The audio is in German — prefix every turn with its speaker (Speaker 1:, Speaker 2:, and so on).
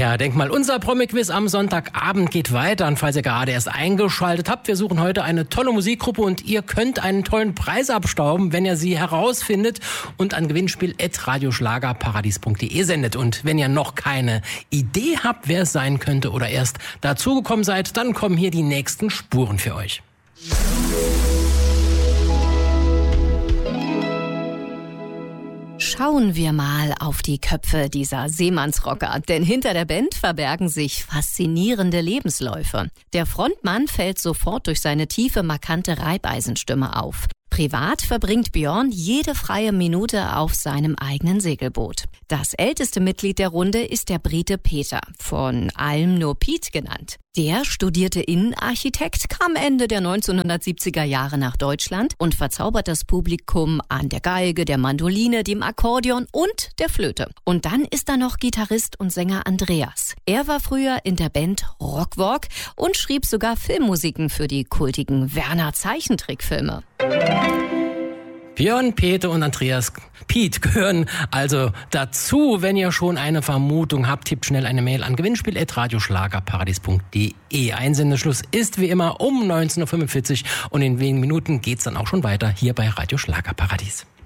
Speaker 1: Ja, denk mal, unser Promi-Quiz am Sonntagabend geht weiter. Und falls ihr gerade erst eingeschaltet habt, wir suchen heute eine tolle Musikgruppe und ihr könnt einen tollen Preis abstauben, wenn ihr sie herausfindet und an gewinnspiel@radioschlagerparadies.de sendet. Und wenn ihr noch keine Idee habt, wer es sein könnte oder erst dazugekommen seid, dann kommen hier die nächsten Spuren für euch.
Speaker 2: Schauen wir mal auf die Köpfe dieser Seemannsrocker, denn hinter der Band verbergen sich faszinierende Lebensläufe. Der Frontmann fällt sofort durch seine tiefe, markante Reibeisenstimme auf. Privat verbringt Björn jede freie Minute auf seinem eigenen Segelboot. Das älteste Mitglied der Runde ist der Brite Peter, von allem nur Pete genannt. Der studierte Innenarchitekt, kam Ende der 1970er Jahre nach Deutschland und verzaubert das Publikum an der Geige, der Mandoline, dem Akkordeon und der Flöte. Und dann ist da noch Gitarrist und Sänger Andreas. Er war früher in der Band Rockwalk und schrieb sogar Filmmusiken für die kultigen Werner-Zeichentrickfilme.
Speaker 1: Björn, Peter und Andreas Piet gehören also dazu. Wenn ihr schon eine Vermutung habt, tippt schnell eine Mail an gewinnspiel@radioschlagerparadies.de. Einsendeschluss ist wie immer um 19:45 Uhr und in wenigen Minuten geht's dann auch schon weiter hier bei Radio Schlagerparadies.